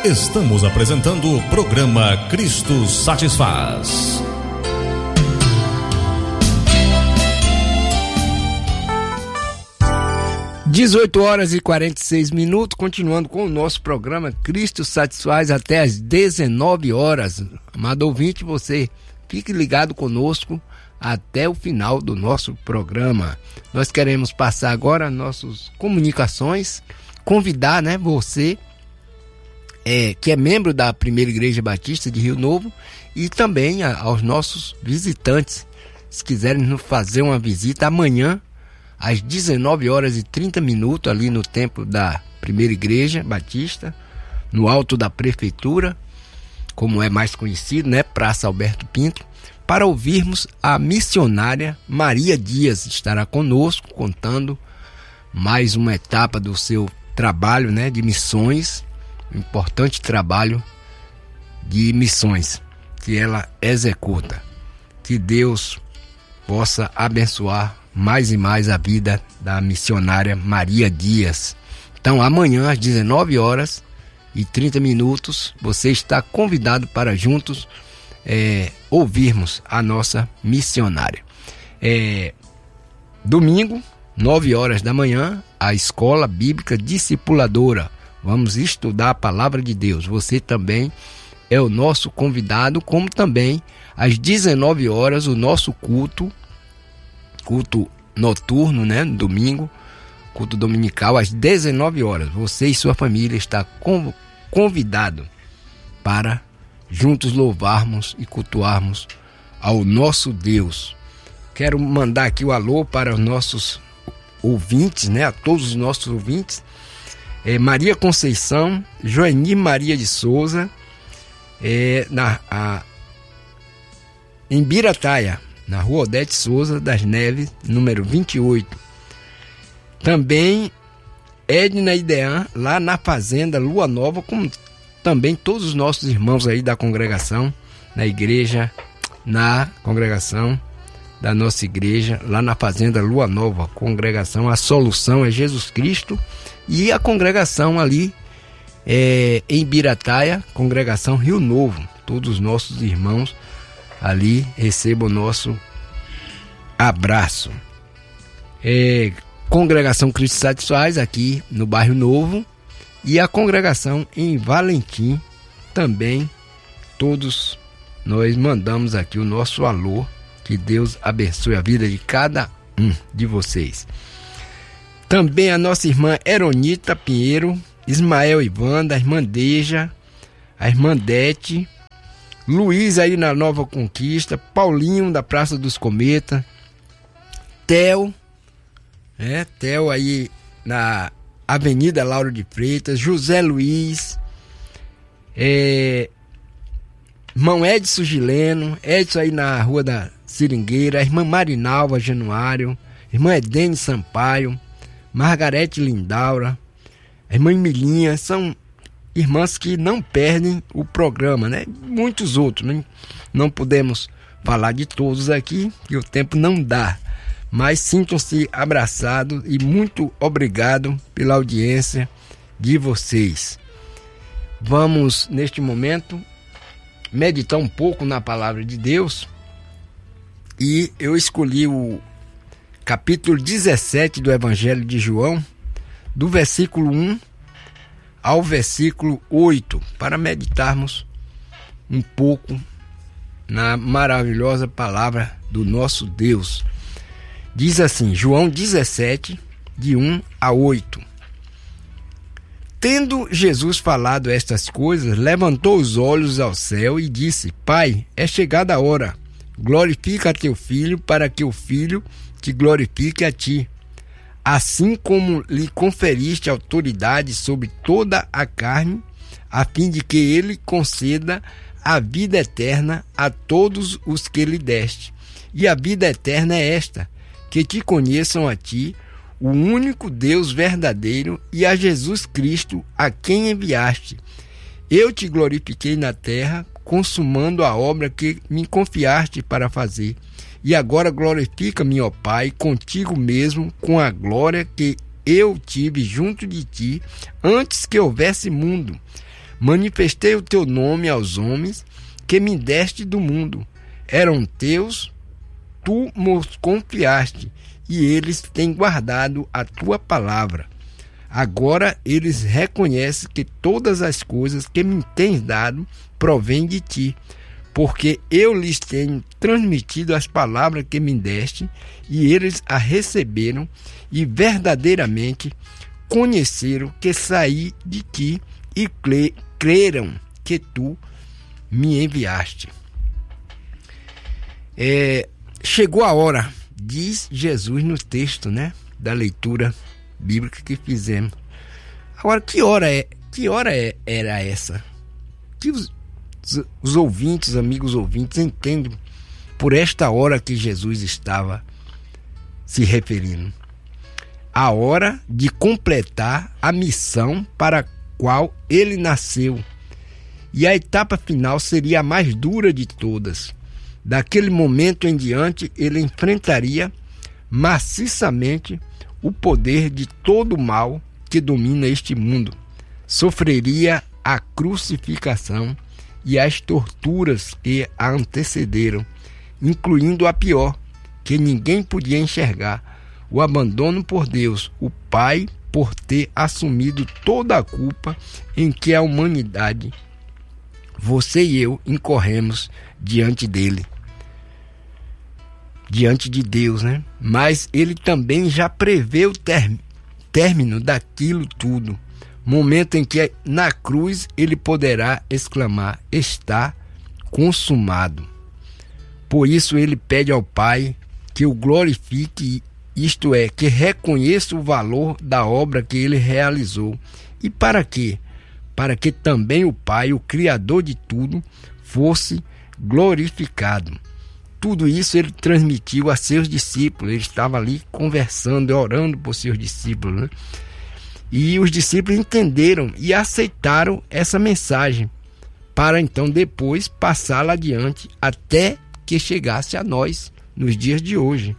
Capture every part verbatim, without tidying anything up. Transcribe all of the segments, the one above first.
Estamos apresentando o programa Cristo Satisfaz. dezoito horas e quarenta e seis minutos, continuando com o nosso programa Cristo Satisfaz até as dezenove horas. Amado ouvinte, você fique ligado conosco até o final do nosso programa. Nós queremos passar agora nossas comunicações, convidar, né, você é, que é membro da Primeira Igreja Batista de Rio Novo e também a, aos nossos visitantes, se quiserem nos fazer uma visita amanhã às dezenove horas e trinta minutos, ali no templo da Primeira Igreja Batista, no alto da Prefeitura, como é mais conhecido, né, Praça Alberto Pinto, para ouvirmos a missionária Maria Dias. Estará conosco, contando mais uma etapa do seu trabalho, né, de missões, um importante trabalho de missões que ela executa. Que Deus possa abençoar mais e mais a vida da missionária Maria Dias. Então, amanhã às dezenove horas e trinta minutos, você está convidado para juntos é, ouvirmos a nossa missionária. É, domingo, nove horas da manhã, a Escola Bíblica Discipuladora. Vamos estudar a Palavra de Deus. Você também é o nosso convidado, como também às dezenove horas o nosso culto culto noturno, né, no domingo, culto dominical às dezenove horas. Você e sua família está convidado para juntos louvarmos e cultuarmos ao nosso Deus. Quero mandar aqui o alô para os nossos ouvintes, né, a todos os nossos ouvintes. É, Maria Conceição, Joanir Maria de Souza, é, na, a, em Birataia, na Rua Odete Souza das Neves, número vinte e oito. Também Edna e Dean, lá na Fazenda Lua Nova, como também todos os nossos irmãos aí da congregação, na igreja, na congregação da nossa igreja, lá na Fazenda Lua Nova, congregação A Solução é Jesus Cristo, e a congregação ali é, em Birataia, congregação Rio Novo. Todos os nossos irmãos ali receba o nosso abraço. É, congregação Cristo Satisfaz aqui no Bairro Novo, e a congregação em Valentim também. Todos nós mandamos aqui o nosso alô. Que Deus abençoe a vida de cada um de vocês. Também a nossa irmã Eronita Pinheiro, Ismael Ivanda, a irmã Deja, a irmã Dete, Luiz aí na Nova Conquista, Paulinho da Praça dos Cometas, Theo, né? Theo aí na Avenida Lauro de Freitas, José Luiz, é, irmão Edson Gileno, Edson aí na Rua da Seringueira, a irmã Marinalva Januário, irmã Edene Sampaio, Margarete Lindaura, a irmã Emilinha, são irmãs que não perdem o programa, né? Muitos outros, né? Não podemos falar de todos aqui, que o tempo não dá, mas sintam-se abraçados e muito obrigado pela audiência de vocês. Vamos, neste momento, meditar um pouco na Palavra de Deus, e eu escolhi o capítulo dezessete do Evangelho de João, do versículo um ao versículo oito, para meditarmos um pouco na maravilhosa palavra do nosso Deus. Diz assim, João dezessete, de um a oito. Tendo Jesus falado estas coisas, levantou os olhos ao céu e disse: Pai, é chegada a hora, glorifica a teu Filho, para que o Filho te glorifique a ti. Assim como lhe conferiste autoridade sobre toda a carne, a fim de que ele conceda a vida eterna a todos os que lhe deste. E a vida eterna é esta, que te conheçam a ti, o único Deus verdadeiro, e a Jesus Cristo, a quem enviaste. Eu te glorifiquei na terra, consumando a obra que me confiaste para fazer. E agora glorifica-me, ó Pai, contigo mesmo, com a glória que eu tive junto de ti, antes que houvesse mundo. Manifestei o teu nome aos homens que me deste do mundo. Eram teus, tu nos confiaste, e eles têm guardado a tua palavra. Agora eles reconhecem que todas as coisas que me tens dado provêm de ti, porque eu lhes tenho transmitido as palavras que me deste, e eles a receberam, e verdadeiramente conheceram que saí de ti, e creram que tu me enviaste. É, chegou a hora, diz Jesus no texto, né, da leitura bíblica que fizemos. Agora, que hora é? Que hora é, era essa? Que os, os ouvintes, amigos ouvintes, entendem por esta hora que Jesus estava se referindo. A hora de completar a missão para a qual ele nasceu. E a etapa final seria a mais dura de todas. Daquele momento em diante, ele enfrentaria maciçamente o poder de todo o mal que domina este mundo. Sofreria a crucificação e as torturas que a antecederam, incluindo a pior, que ninguém podia enxergar, o abandono por Deus, o Pai, por ter assumido toda a culpa em que a humanidade, você e eu, incorremos diante dele. Diante de Deus, né? Mas ele também já prevê o ter- término daquilo tudo. Momento em que na cruz ele poderá exclamar: está consumado. Por isso ele pede ao Pai que o glorifique, isto é, que reconheça o valor da obra que ele realizou. E para quê? Para que também o Pai, o Criador de tudo, fosse glorificado. Tudo isso ele transmitiu a seus discípulos. Ele estava ali conversando e orando por seus discípulos, né? E os discípulos entenderam e aceitaram essa mensagem, para então depois passá-la adiante até que chegasse a nós nos dias de hoje.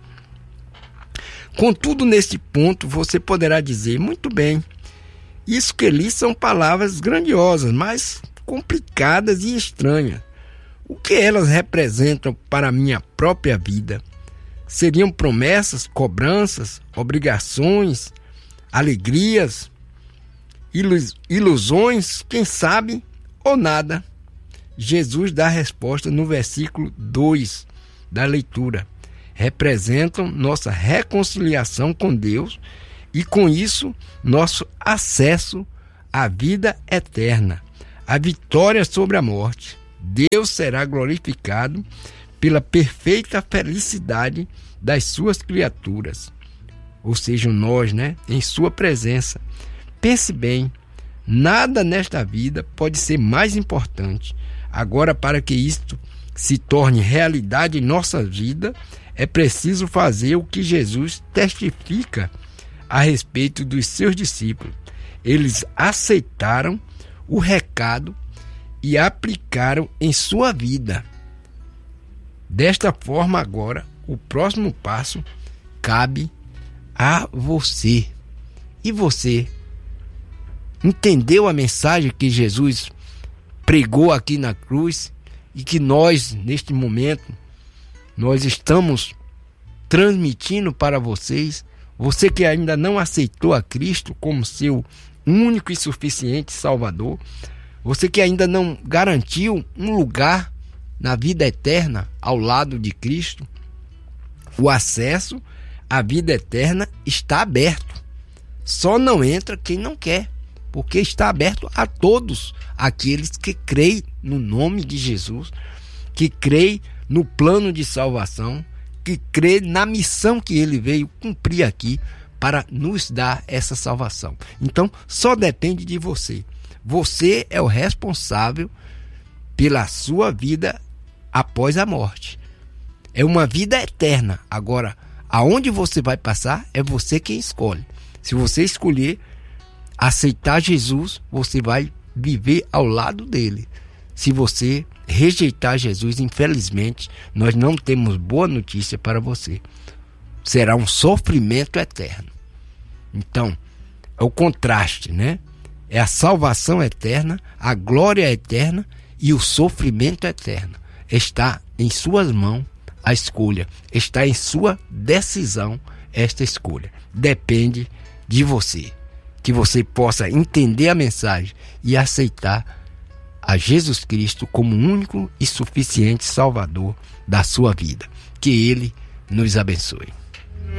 Contudo, neste ponto, você poderá dizer: muito bem, isso que li são palavras grandiosas, mas complicadas e estranhas. O que elas representam para a minha própria vida? Seriam promessas, cobranças, obrigações, alegrias, ilus- ilusões, quem sabe, ou nada? Jesus dá a resposta no versículo dois da leitura. Representam nossa reconciliação com Deus e, com isso, nosso acesso à vida eterna, a vitória sobre a morte. Deus será glorificado pela perfeita felicidade das suas criaturas, ou seja, nós, né, em sua presença. Pense bem, nada nesta vida pode ser mais importante. Agora, para que isto se torne realidade em nossa vida, é preciso fazer o que Jesus testifica a respeito dos seus discípulos. Eles aceitaram o recado e aplicaram em sua vida. Desta forma, agora, o próximo passo cabe a você. E você entendeu a mensagem que Jesus pregou aqui na cruz e que nós, neste momento, nós estamos transmitindo para vocês? Você que ainda não aceitou a Cristo como seu único e suficiente Salvador, você que ainda não garantiu um lugar na vida eterna ao lado de Cristo, o acesso à vida eterna está aberto. Só não entra quem não quer, porque está aberto a todos aqueles que creem no nome de Jesus, que creem no plano de salvação, que creem na missão que ele veio cumprir aqui para nos dar essa salvação. Então, só depende de você. Você é o responsável pela sua vida após a morte. É uma vida eterna. Agora, aonde você vai passar é você quem escolhe. Se você escolher aceitar Jesus, você vai viver ao lado dele. Se você rejeitar Jesus, infelizmente, nós não temos boa notícia para você. Será um sofrimento eterno. Então, é o contraste, né? é a salvação eterna, a glória eterna e o sofrimento eterno. Está em suas mãos a escolha, está em sua decisão esta escolha. Depende de você, que você possa entender a mensagem e aceitar a Jesus Cristo como único e suficiente Salvador da sua vida. Que Ele nos abençoe.